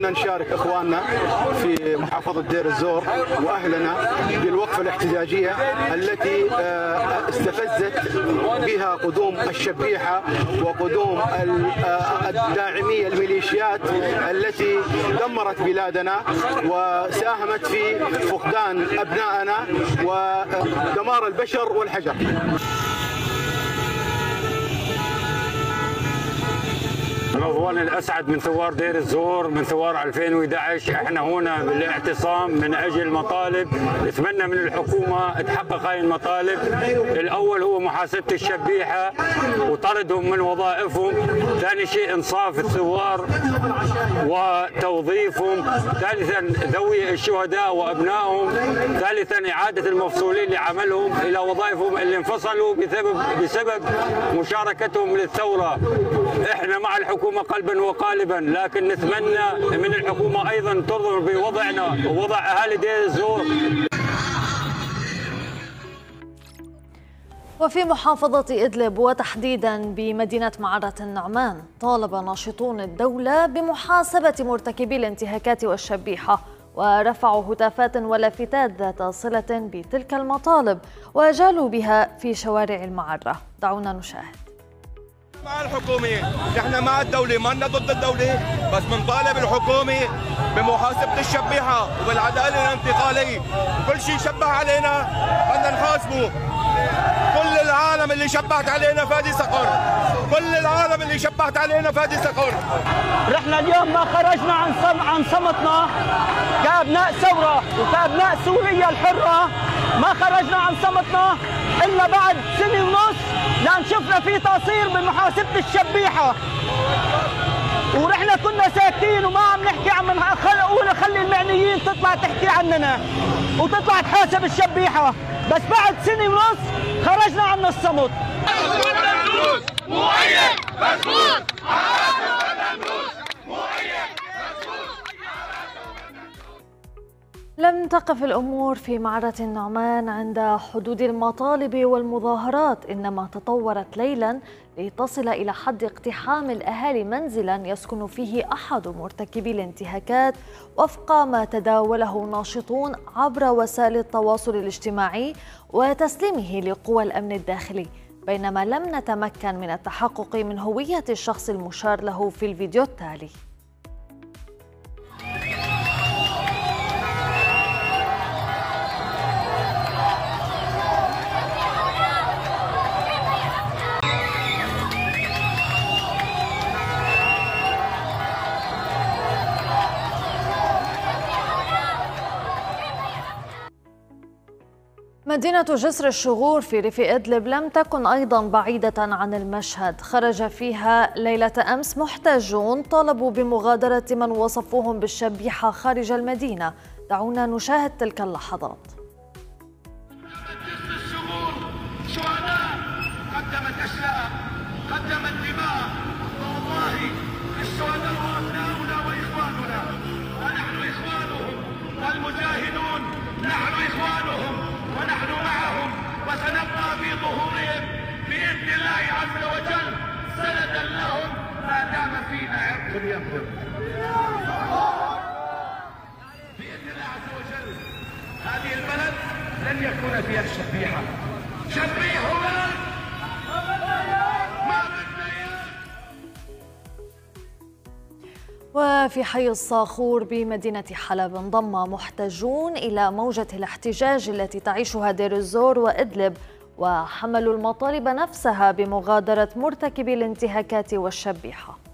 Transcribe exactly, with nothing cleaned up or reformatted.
نشارك اخواننا في محافظه دير الزور واهلنا بالوقفه الاحتجاجيه التي استفزت بها قدوم الشبيحه وقدوم الداعميه الميليشيات التي دمرت بلادنا وساهمت في فقدان ابنائنا ودمار البشر والحجر. أولا الأسعد من ثوار دير الزور من ثوار ألفين وأحد عشر، احنا هنا بالاعتصام من أجل مطالب نتمنى من الحكومة تحقق هاي المطالب. الأول هو محاسبة الشبيحة وطردهم من وظائفهم، ثاني شيء إنصاف الثوار وتوظيفهم، ثالثا ذوي الشهداء وأبنائهم، ثالثا إعادة المفصولين لعملهم إلى وظائفهم اللي انفصلوا بسبب بسبب مشاركتهم للثورة. احنا مع الحكومة قلبا وقالبا، لكن نتمنى من الحكومة أيضا تنظر بوضعنا ووضع أهالي دير الزور. وفي محافظة إدلب وتحديدا بمدينة معرة النعمان، طالب ناشطون الدولة بمحاسبة مرتكبي الانتهاكات والشبيحة، ورفعوا هتافات ولافتات ذات صلة بتلك المطالب وجالوا بها في شوارع المعرة. دعونا نشاهد. مع الحكومة، نحن مع الدولة، ما لنا ضد الدولة، بس بنطالب الحكومة بمحاسبة الشبيحة وبالعدالة الانتقالية. كل شيء شبه علينا بدنا نحاسبه. كل العالم اللي شبهت علينا فادي سقر، كل العالم اللي شبهت علينا فادي سقر. رحنا اليوم ما خرجنا عن صم عن صمتنا كأبناء ثورة وكأبناء سوريا الحرة، ما خرجنا عن صمتنا إلا بعد سنة ونص لأن شفنا في تقصير بمحاسبة الشبيحة، ورحنا كنا ساكتين وما عم نحكي، عم نقول خلي المعنيين تطلع تحكي عننا وتطلع تحاسب الشبيحة، بس بعد سنة ونص خرجنا عن الصمت. لم تقف الأمور في معرة النعمان عند حدود المطالب والمظاهرات، إنما تطورت ليلا لتصل إلى حد اقتحام الأهالي منزلا يسكن فيه أحد مرتكبي الانتهاكات وفق ما تداوله ناشطون عبر وسائل التواصل الاجتماعي وتسليمه لقوى الأمن الداخلي، بينما لم نتمكن من التحقق من هوية الشخص المشار له في الفيديو التالي. مدينة جسر الشغور في ريف إدلب لم تكن أيضا بعيدة عن المشهد. خرج فيها ليلة أمس محتجون طالبوا بمغادرة من وصفوهم بالشبيحة خارج المدينة. دعونا نشاهد تلك اللحظات. جسر الشغور شهداء، قدمت أشلاء، قدمت دماء، والله الشهداء أبناؤنا وإخواننا، ونحن إخوانهم، والمجاهدون نحن إخوانهم ونحن معهم، وسنبقى في ظهورهم بإذن الله عز وجل سندا لهم ما دام فينا عرق ينبض. بإذن الله عز وجل هذه البلد لن يكون فيها الشبيحة. شبيحنا ما بدنا. وفي حي الصاخور بمدينة حلب انضم محتجون إلى موجة الاحتجاج التي تعيشها دير الزور وإدلب، وحملوا المطالب نفسها بمغادرة مرتكبي الانتهاكات والشبيحة.